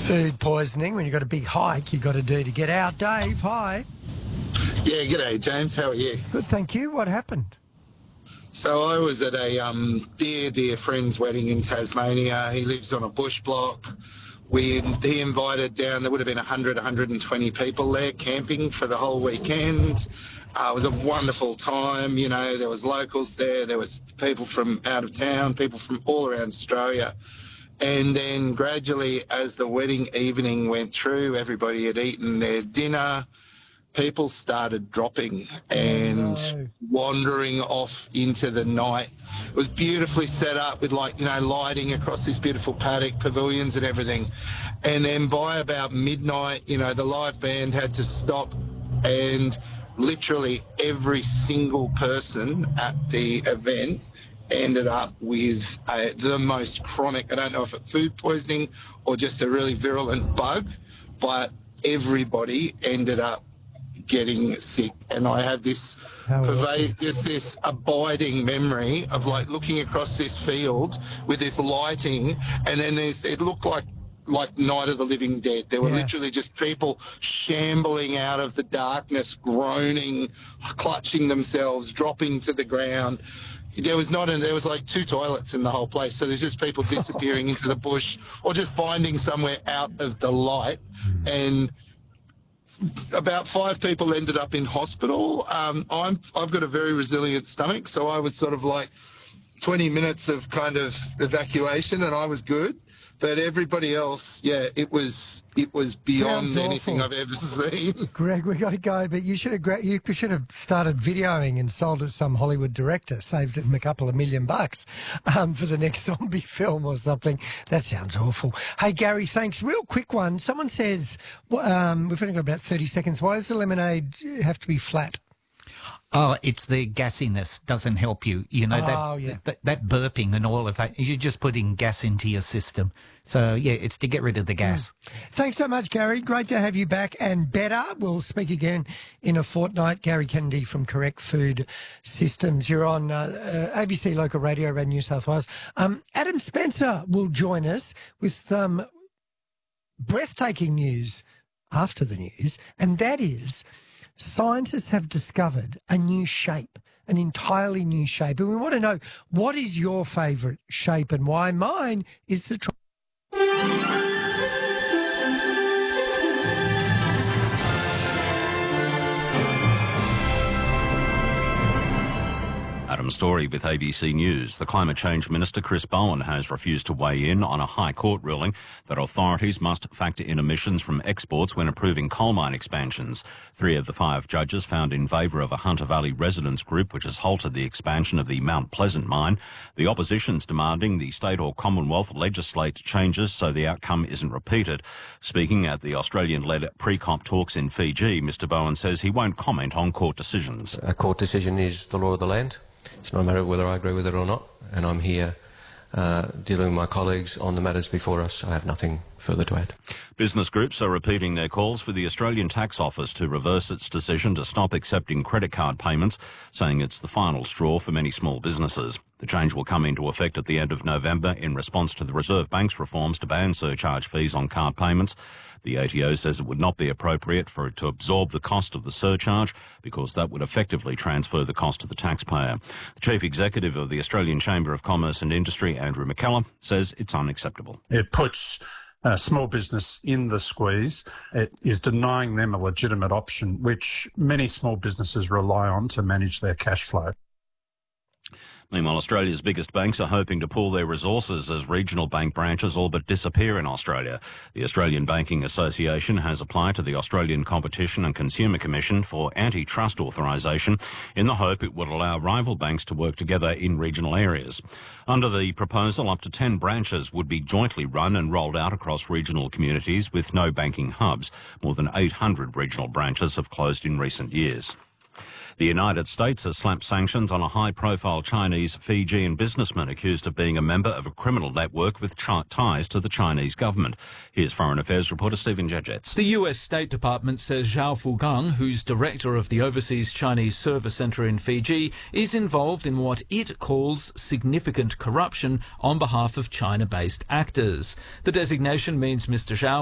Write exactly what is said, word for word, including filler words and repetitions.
food poisoning when you've got a big hike you've got to do to get out. Dave, hi. Yeah, g'day, James. How are you? Good, thank you. What happened? So I was at a um, dear, dear friend's wedding in Tasmania. He lives on a bush block. We, he invited down, there would have been one hundred, one hundred twenty people there camping for the whole weekend. Uh, it was a wonderful time. You know, there was locals there. There was people from out of town, people from all around Australia. And then gradually, as the wedding evening went through, everybody had eaten their dinner. People started dropping and Oh, no. wandering off into the night. It was beautifully set up with, like, you know, lighting across this beautiful paddock, pavilions and everything. And then by about midnight, you know, the live band had to stop, and literally every single person at the event ended up with a, the most chronic, I don't know if it's food poisoning or just a really virulent bug, but everybody ended up getting sick. And I have this How pervade, just this abiding memory of, like, looking across this field with this lighting, and then there's, it looked like like Night of the Living Dead. There were Yeah. literally just people shambling out of the darkness, groaning, clutching themselves, dropping to the ground. There was not, a, there was like two toilets in the whole place. So there's just people disappearing into the bush or just finding somewhere out of the light. And about five people ended up in hospital. Um, I'm, I've got a very resilient stomach, so I was sort of like twenty minutes of kind of evacuation, and I was good. But everybody else, yeah, it was it was beyond Sounds anything awful. I've ever seen. Greg, we got to go, but you should have gra- you should have started videoing and sold it to some Hollywood director, saved him a couple of million bucks um, for the next zombie film or something. That sounds awful. Hey, Gary, thanks. Real quick one. Someone says, well, um, we've only got about thirty seconds. Why does the lemonade have to be flat? Oh, it's the gassiness doesn't help you. You know, that, Oh, yeah. that that burping and all of that. You're just putting gas into your system. So, yeah, it's to get rid of the gas. Thanks so much, Gary. Great to have you back and better. We'll speak again in a fortnight. Gary Kennedy from Correct Food Systems. You're on uh, uh, A B C Local Radio, Radio New South Wales. Um, Adam Spencer will join us with some breathtaking news after the news, and that is scientists have discovered a new shape, an entirely new shape. And we want to know, what is your favourite shape and why? Mine is the... Tri- Adam Story with A B C News. The Climate Change Minister, Chris Bowen, has refused to weigh in on a High Court ruling that authorities must factor in emissions from exports when approving coal mine expansions. Three of the five judges found in favour of a Hunter Valley residents group which has halted the expansion of the Mount Pleasant mine. The opposition's demanding the state or Commonwealth legislate changes so the outcome isn't repeated. Speaking at the Australian-led pre-COP talks in Fiji, Mr Bowen says he won't comment on court decisions. A court decision is the law of the land. It's no matter whether I agree with it or not, and I'm here uh, dealing with my colleagues on the matters before us. I have nothing further to add. Business groups are repeating their calls for the Australian Tax Office to reverse its decision to stop accepting credit card payments, saying it's the final straw for many small businesses. The change will come into effect at the end of November in response to the Reserve Bank's reforms to ban surcharge fees on card payments. The A T O says it would not be appropriate for it to absorb the cost of the surcharge because that would effectively transfer the cost to the taxpayer. The Chief Executive of the Australian Chamber of Commerce and Industry, Andrew McKellar, says it's unacceptable. It puts uh, small business in the squeeze. It is denying them a legitimate option, which many small businesses rely on to manage their cash flow. Meanwhile, Australia's biggest banks are hoping to pool their resources as regional bank branches all but disappear in Australia. The Australian Banking Association has applied to the Australian Competition and Consumer Commission for antitrust authorisation in the hope it would allow rival banks to work together in regional areas. Under the proposal, up to ten branches would be jointly run and rolled out across regional communities with no banking hubs. More than eight hundred regional branches have closed in recent years. The United States has slapped sanctions on a high-profile Chinese Fijian businessman accused of being a member of a criminal network with ch- ties to the Chinese government. Here's Foreign Affairs reporter Stephen Jejets. The U S State Department says Zhao Fugang, who's director of the Overseas Chinese Service Centre in Fiji, is involved in what it calls significant corruption on behalf of China-based actors. The designation means Mister Zhao